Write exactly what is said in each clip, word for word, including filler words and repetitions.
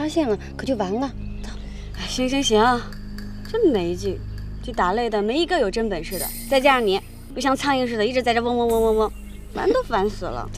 发现了，可就完了。 哎，行行行，真没劲！这打擂的没一个有真本事的，再加上你又像苍蝇似的一直在这嗡嗡嗡嗡嗡，烦都烦死了。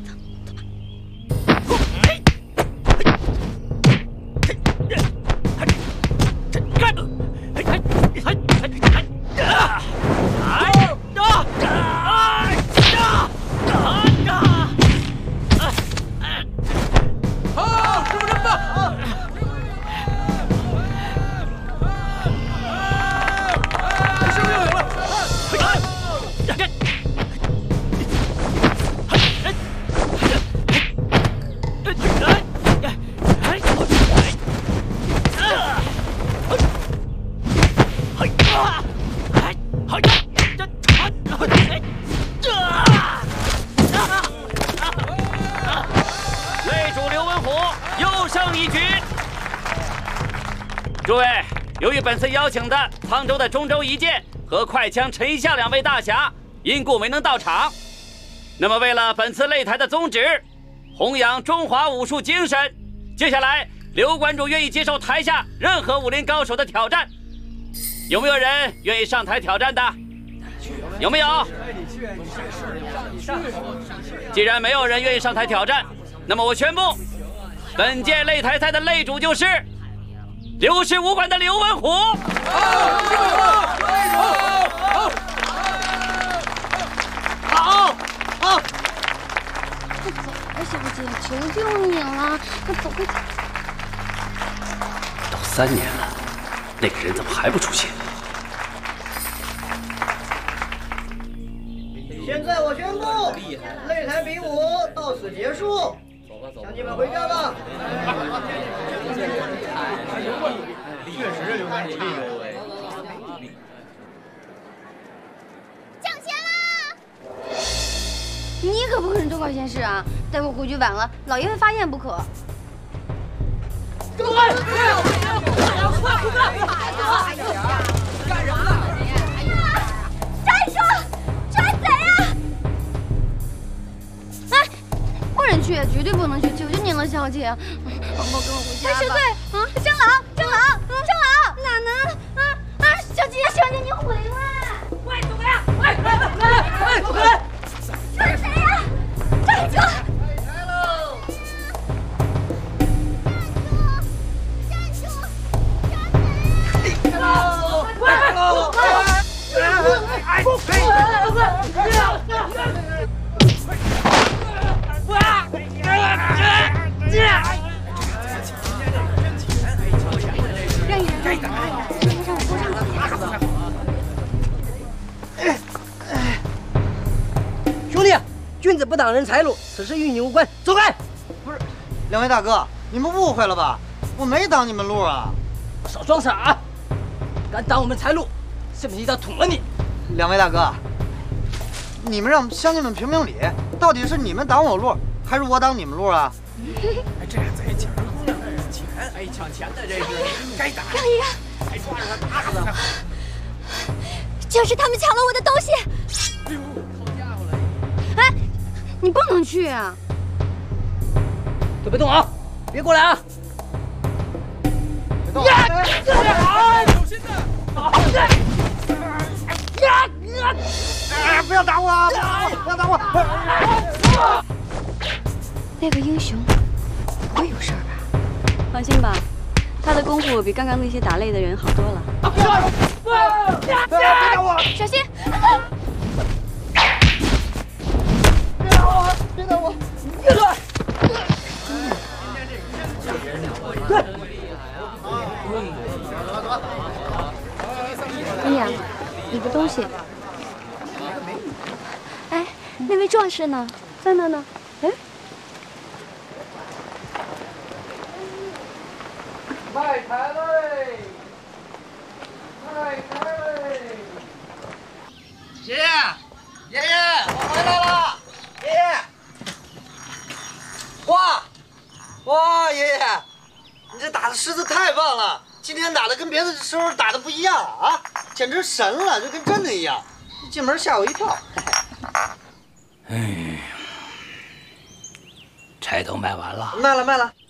诸位，由于本次邀请的沧州的中州一剑和快枪陈一笑两位大侠因故没能到场，那么为了本次擂台的宗旨，弘扬中华武术精神，接下来刘馆主愿意接受台下任何武林高手的挑战。有没有人愿意上台挑战的？有没有？既然没有人愿意上台挑战，那么我宣布，本届擂台赛的擂主就是。 刘氏武馆的刘文虎，好， 好，好，快走吧，小姐，求求你了，快走，快走！ 都三年了，那个人怎么还不出现？ 现在我宣布，擂台比武到此结束。 乡亲们回家吧。 确实刘馆主厉害。 抢钱啦！你可不可能多管闲事啊！待会儿回去晚了，老爷会发现不可。 住口！干什么呢？ 站住！抓贼啊！哎！ 不能去，绝对不能去！求求您了，小姐，帮我跟我回家吧。是对啊，张郎，张郎，张郎，哪能啊啊！小姐，小姐，你回来！ 快走开呀！哎哎哎哎，走开！ 是谁呀？站住！ 来喽！ 站住！站住！抓贼！ 喽！快喽！哎哎兄弟，君子不挡人财路，此事与你无关，走开！ 不是，两位大哥，你们误会了吧？我没挡你们路啊！ 少装傻！敢挡我们财路，信不信一刀捅了你？ 两位大哥，你们让乡亲们评评理，到底是你们挡我路，还是我挡你们路啊？ 这贼抢人姑娘的钱，哎，抢钱的这是该打。 让一让， 还抓着他打死他！ 就是他们抢了我的东西。 哎呦，好家伙了！ 哎，你不能去啊！ 都别动啊！别过来啊！ 别动！呀！ 小心呐！ 呀呀！哎，不要打我啊！不要打我！ 那个英雄不会有事儿吧？ 放心吧，他的功夫比刚刚那些打擂的人好多了。 别打我！ 小心！ 别打我！别打我！别打！ 姑娘，你的东西。哎，那位壮士呢？在那呢。哎。 卖台嘞！卖台嘞！爷爷，爷爷，我回来了！爷爷，哇，哇，爷爷，你这打的实在太棒了！今天打的跟别的时候打的不一样啊，简直神了，就跟真的一样。一进门吓我一跳。 哎呀，柴都卖完了， 卖了卖了。